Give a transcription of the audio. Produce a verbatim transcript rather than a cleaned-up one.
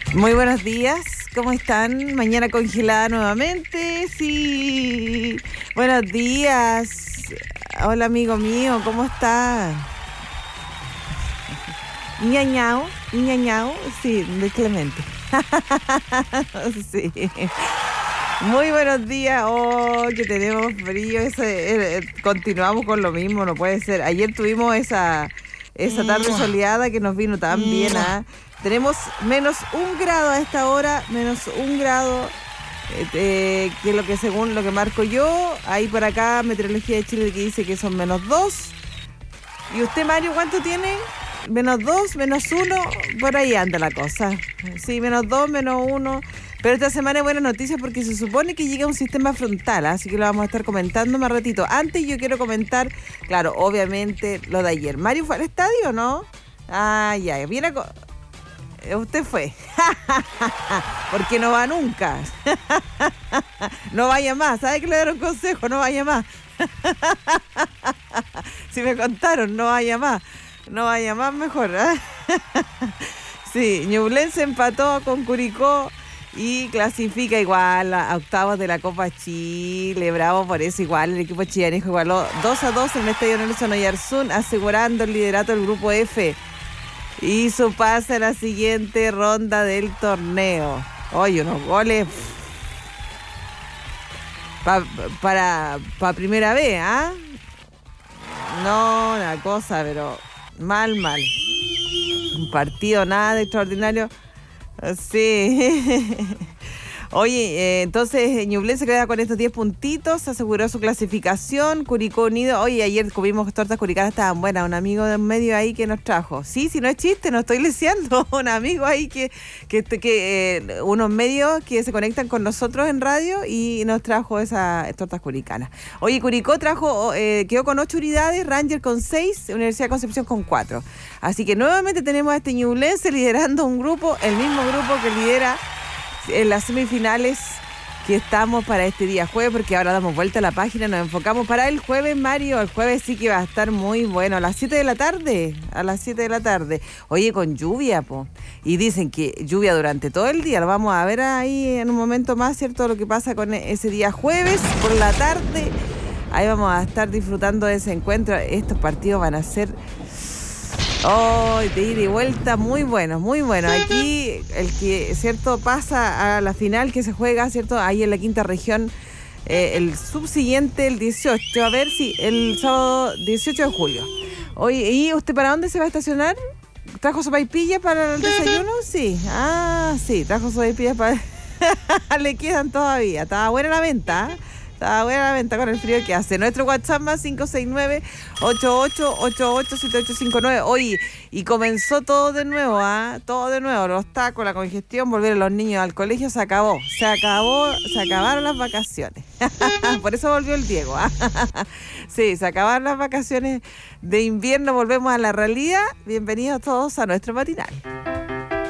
Muy buenos días, ¿cómo están? Mañana congelada nuevamente, sí. Buenos días. Hola, amigo mío, ¿cómo está? Ñañao, ñañao, sí, de Clemente. Sí. Muy buenos días. Oh, que tenemos frío. Ese, eh, continuamos con lo mismo, no puede ser. Ayer tuvimos esa, esa tarde soleada que nos vino tan bien, ¿ah? Tenemos menos un grado a esta hora, menos un grado, eh, eh, que es lo que según lo que marco yo. Ahí por acá, Meteorología de Chile que dice que son menos dos. ¿Y usted, Mario, cuánto tiene? Menos dos, menos uno, por ahí anda la cosa. Sí, menos dos, menos uno. Pero esta semana hay buenas noticias porque se supone que llega un sistema frontal, ¿eh? Así que lo vamos a estar comentando más ratito. Antes yo quiero comentar, claro, obviamente lo de ayer. ¿Mario fue al estadio o no? Ah, ya, viene a... Co- Usted fue. Porque no va nunca. No vaya más. ¿Sabe que le dieron consejo? No vaya más. Si me contaron, no vaya más. No vaya más, mejor, ¿eh? Sí, Ñublense empató con Curicó y clasifica igual a octavos de la Copa Chile. Bravo por eso, igual el equipo chillanejo igualó dos a dos en el estadio Nelson Oyarzún, asegurando el liderato del grupo F y su pase a la siguiente ronda del torneo. Oye, unos goles pa, para, para primera vez, ¿ah? ¿eh? No, una cosa, pero mal, mal. Un partido nada de extraordinario. Sí. Oye, eh, entonces Ñublense queda con estos diez puntitos, aseguró su clasificación. Curicó Unido, oye, ayer comimos tortas curicanas, estaban buenas, un amigo de en medio ahí que nos trajo. Sí, si no es chiste, no estoy leseando, un amigo ahí que, que, que eh, unos medios que se conectan con nosotros en radio y nos trajo esas tortas curicanas. Oye, Curicó trajo, eh, quedó con ocho unidades, Ranger con seis, Universidad de Concepción con cuatro. Así que nuevamente tenemos a este Ñublense liderando un grupo, el mismo grupo que lidera en las semifinales que estamos para este día jueves, porque ahora damos vuelta a la página, nos enfocamos para el jueves, Mario. El jueves sí que va a estar muy bueno, a las siete de la tarde, a las siete de la tarde. Oye, con lluvia, po. Y dicen que lluvia durante todo el día, lo vamos a ver ahí en un momento más, ¿cierto? Lo que pasa con ese día jueves por la tarde. Ahí vamos a estar disfrutando de ese encuentro. Estos partidos van a ser... Oh, de ida y vuelta, muy bueno, muy bueno. Aquí el que, ¿cierto?, pasa a la final que se juega, ¿cierto?, ahí en la quinta región, eh, el subsiguiente, el dieciocho, a ver si, el sábado dieciocho de julio. Oye, ¿y usted para dónde se va a estacionar? ¿Trajo sopaipillas para el desayuno? Sí, ah, sí, trajo sopaipillas para... Le quedan todavía, estaba buena la venta, ¿eh? Está buena la venta con el frío que hace. Nuestro WhatsApp más cinco seis nueve, ocho ocho ocho ocho, siete ocho cinco nueve. Oye, y comenzó todo de nuevo, ¿ah? ¿eh? Todo de nuevo. Los tacos, la congestión, volvieron los niños al colegio, se acabó. Se acabó, se acabaron las vacaciones. Por eso volvió el Diego, ¿ah? ¿eh? Sí, se acabaron las vacaciones de invierno, volvemos a la realidad. Bienvenidos todos a nuestro matinal.